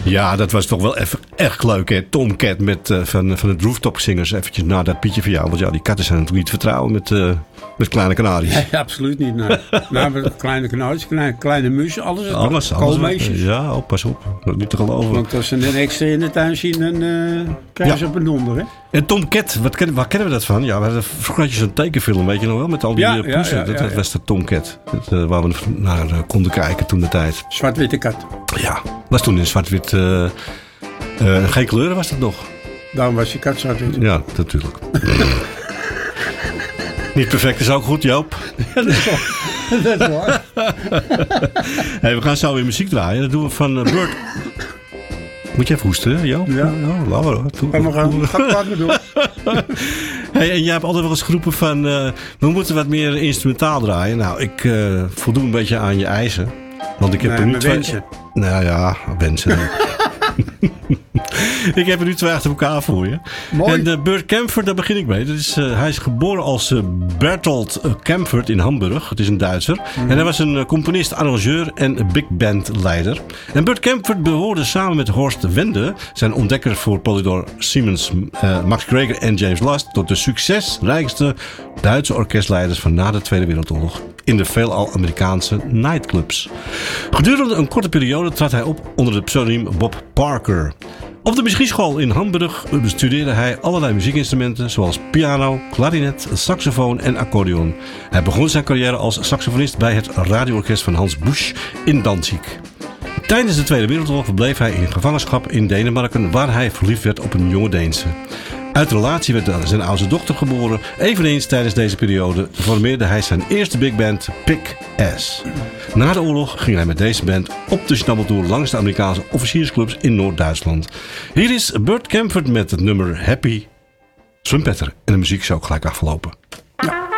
Ja, dat was toch wel even echt leuk, hè? Tomcat van het Rooftop Singers. Eventjes na dat Pietje van jou. Want ja, die katten zijn natuurlijk niet te vertrouwen met kleine kanaries. Nee, absoluut niet. Nee. Nou, kleine kanaries, kleine mussen, alles. Koolmeisjes. Ja, pas op. Niet te geloven. Want als ze een extra in de tuin zien, dan krijgen ze op een donder, hè? En Tomcat, waar kennen we dat van? Ja, we hadden vroeger zo'n tekenfilm, weet je nog wel? Met al die poezen. Dat was de Tomcat. Waar we naar konden kijken toen de tijd. Zwart-witte kat. Ja, was toen in zwart-wit. Geen kleuren was dat nog. Daarom was je kat zwart-wit. Ja, natuurlijk. Niet perfect is ook goed, Joop. Ja, dat is waar. Hey, we gaan zo weer muziek draaien. Dat doen we van Bird. Moet je even hoesten, Joop? Ja. Laat maar. Ga maar doen. Hey, en jij hebt altijd wel eens geroepen van... we moeten wat meer instrumentaal draaien. Nou, ik voldoe een beetje aan je eisen. Want ik heb er nu twee... wensen. Nou ja, wensen. Ik heb er nu 2 achter elkaar voor je. Mooi. En Burt Kaempfert, daar begin ik mee. Hij is geboren als Bertolt Kaempfert in Hamburg. Het is een Duitser. En hij was een componist, arrangeur en big band leider. En Burt Kaempfert behoorde samen met Horst Wende, zijn ontdekker voor Polydor Siemens, Max Greger en James Last, tot de succesrijkste Duitse orkestleiders van na de Tweede Wereldoorlog in de veelal Amerikaanse nightclubs. Gedurende een korte periode trad hij op onder het pseudoniem Bob Parker. Op de muziekschool in Hamburg bestudeerde hij allerlei muziekinstrumenten zoals piano, klarinet, saxofoon en accordeon. Hij begon zijn carrière als saxofonist bij het radioorkest van Hans Busch in Danzig. Tijdens de Tweede Wereldoorlog verbleef hij in gevangenschap in Denemarken, waar hij verliefd werd op een jonge Deense. Uit de relatie werd zijn oudste dochter geboren. Eveneens tijdens deze periode formeerde hij zijn eerste big band, Pick Ass. Na de oorlog ging hij met deze band op de snabbeltour langs de Amerikaanse officiersclubs in Noord-Duitsland. Hier is Burt Kaempfert met het nummer Happy Trumpeter. En de muziek is ook gelijk afgelopen.